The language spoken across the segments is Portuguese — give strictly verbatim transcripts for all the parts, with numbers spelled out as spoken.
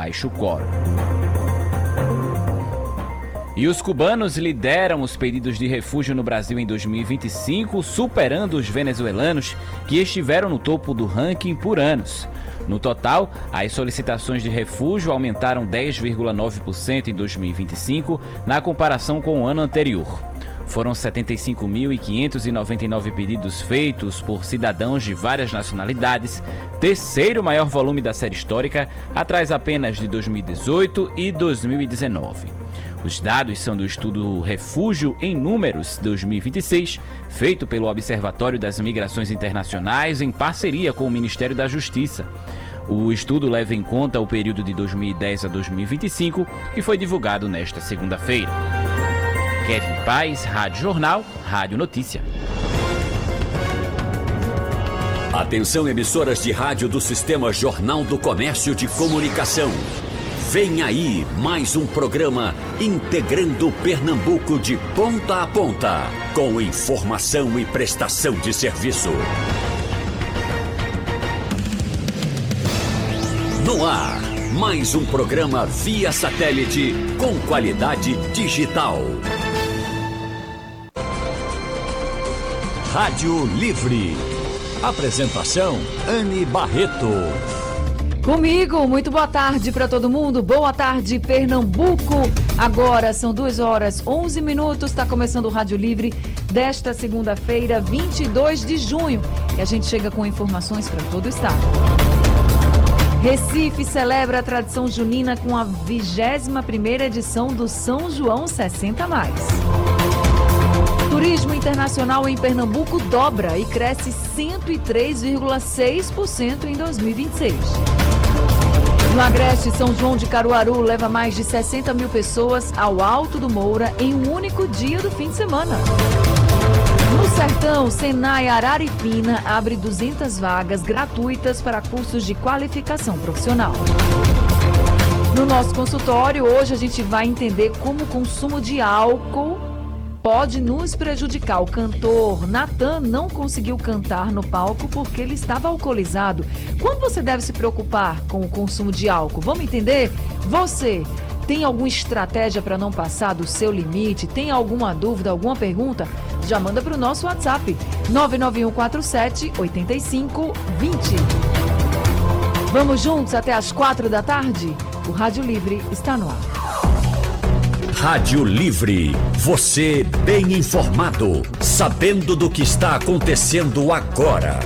baixo quórum. E os cubanos lideram os pedidos de refúgio no Brasil em dois mil e vinte e cinco, superando os venezuelanos, que estiveram no topo do ranking por anos. No total, as solicitações de refúgio aumentaram dez vírgula nove por cento em dois mil e vinte e cinco, na comparação com o ano anterior. Foram setenta e cinco mil quinhentos e noventa e nove pedidos feitos por cidadãos de várias nacionalidades, terceiro maior volume da série histórica, atrás apenas de dois mil e dezoito e dois mil e dezenove. Os dados são do estudo Refúgio em Números dois mil e vinte e seis, feito pelo Observatório das Migrações Internacionais em parceria com o Ministério da Justiça. O estudo leva em conta o período de dois mil e dez a dois mil e vinte e cinco, que foi divulgado nesta segunda-feira. Kevin Paz, Rádio Jornal, Rádio Notícia. Atenção, emissoras de rádio do Sistema Jornal do Comércio de Comunicação. Vem aí mais um programa integrando Pernambuco de ponta a ponta, com informação e prestação de serviço. No ar, mais um programa via satélite com qualidade digital. Rádio Livre. Apresentação, Anne Barreto. Comigo, muito boa tarde para todo mundo, boa tarde Pernambuco. Agora são duas horas onze minutos, está começando o Rádio Livre desta segunda-feira, vinte e dois de junho. E a gente chega com informações para todo o estado. Recife celebra a tradição junina com a vigésima primeira edição do São João sessenta mais. Turismo internacional em Pernambuco dobra e cresce cento e três vírgula seis por cento em dois mil e vinte e seis. No Agreste, São João de Caruaru leva mais de sessenta mil pessoas ao Alto do Moura em um único dia do fim de semana. No Sertão, Senai Araripina abre duzentas vagas gratuitas para cursos de qualificação profissional. No nosso consultório, hoje a gente vai entender como o consumo de álcool pode nos prejudicar. O cantor Natan não conseguiu cantar no palco porque ele estava alcoolizado. Quando você deve se preocupar com o consumo de álcool? Vamos entender? Você tem alguma estratégia para não passar do seu limite? Tem alguma dúvida, alguma pergunta? Já manda para o nosso WhatsApp nove nove um quatro sete oito cinco dois zero. Vamos juntos até as quatro da tarde? O Rádio Livre está no ar. Rádio Livre, você bem informado, sabendo do que está acontecendo agora.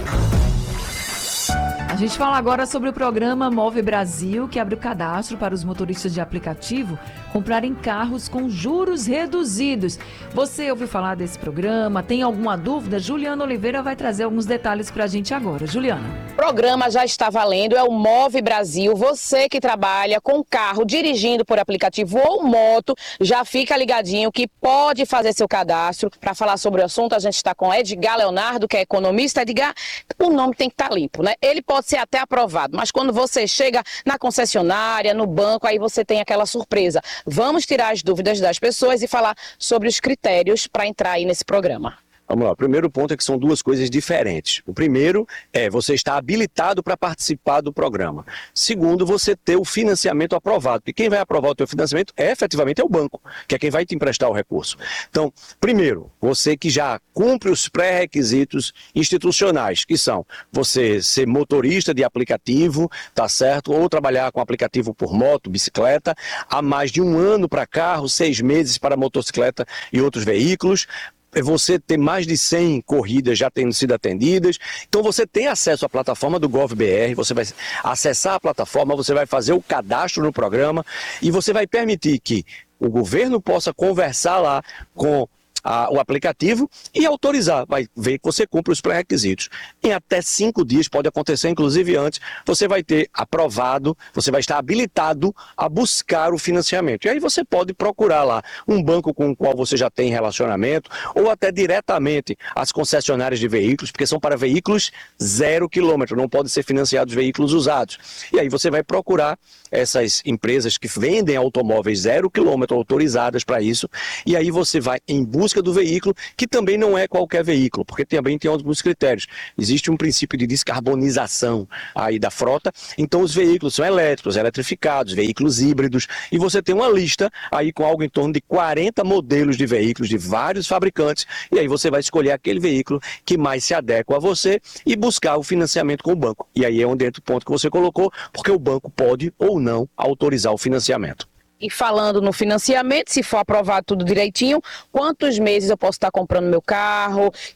A gente fala agora sobre o programa Move Brasil, que abre o cadastro para os motoristas de aplicativo comprarem carros com juros reduzidos. Você ouviu falar desse programa? Tem alguma dúvida? Juliana Oliveira vai trazer alguns detalhes para a gente agora. Juliana. O programa já está valendo, é o Move Brasil. Você que trabalha com carro, dirigindo por aplicativo ou moto, já fica ligadinho que pode fazer seu cadastro. Para falar sobre o assunto, a gente está com Edgar Leonardo, que é economista. Edgar, o nome tem que estar limpo, né? Ele pode ser até aprovado, mas quando você chega na concessionária, no banco, aí você tem aquela surpresa. Vamos tirar as dúvidas das pessoas e falar sobre os critérios para entrar aí nesse programa. Vamos lá, o primeiro ponto é que são duas coisas diferentes. O primeiro é você estar habilitado para participar do programa. Segundo, você ter o financiamento aprovado. E quem vai aprovar o teu financiamento é efetivamente é o banco, que é quem vai te emprestar o recurso. Então, primeiro, você que já cumpre os pré-requisitos institucionais, que são você ser motorista de aplicativo, tá certo? Ou trabalhar com aplicativo por moto, bicicleta, há mais de um ano para carro, seis meses para motocicleta e outros veículos. É você ter mais de cem corridas já tendo sido atendidas. Então você tem acesso à plataforma do GovBR, você vai acessar a plataforma, você vai fazer o cadastro no programa e você vai permitir que o governo possa conversar lá com A, o aplicativo e autorizar, vai ver que você cumpre os pré-requisitos. Em até cinco dias, pode acontecer, inclusive antes, você vai ter aprovado, você vai estar habilitado a buscar o financiamento. E aí você pode procurar lá um banco com o qual você já tem relacionamento, ou até diretamente as concessionárias de veículos, porque são para veículos zero quilômetro, não podem ser financiados veículos usados. E aí você vai procurar essas empresas que vendem automóveis zero quilômetro autorizadas para isso, e aí você vai em busca busca do veículo, que também não é qualquer veículo, porque também tem alguns critérios. Existe um princípio de descarbonização aí da frota, então os veículos são elétricos, eletrificados, veículos híbridos, e você tem uma lista aí com algo em torno de quarenta modelos de veículos de vários fabricantes, e aí você vai escolher aquele veículo que mais se adequa a você e buscar o financiamento com o banco. E aí é onde entra o ponto que você colocou, porque o banco pode ou não autorizar o financiamento. E falando no financiamento, se for aprovado tudo direitinho, quantos meses eu posso estar comprando meu carro?